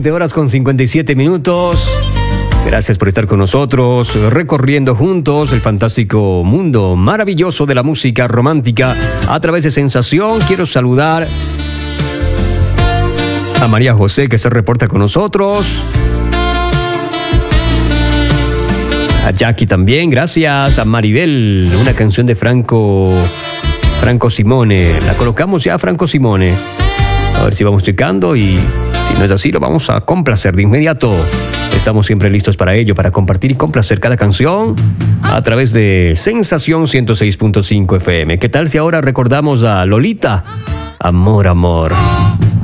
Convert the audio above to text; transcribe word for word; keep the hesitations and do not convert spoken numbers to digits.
veinte horas con cincuenta y siete minutos. Gracias por estar con nosotros, recorriendo juntos el fantástico mundo maravilloso de la música romántica a través de Sensación. Quiero saludar a María José, que se reporta con nosotros. A Jackie también, gracias. A Maribel, una canción de Franco, Franco Simone. La colocamos ya, Franco Simone. A ver si vamos checando y si no es así, lo vamos a complacer de inmediato. Estamos siempre listos para ello, para compartir y complacer cada canción a través de Sensación ciento seis punto cinco F M. ¿Qué tal si ahora recordamos a Lolita? Amor, amor.